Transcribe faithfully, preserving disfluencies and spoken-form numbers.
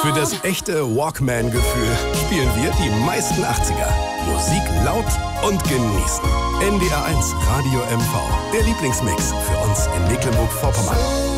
Für das echte Walkman-Gefühl spielen wir die meisten achtziger. Musik laut und genießen. N D R eins Radio M V. Der Lieblingsmix für uns in Mecklenburg-Vorpommern.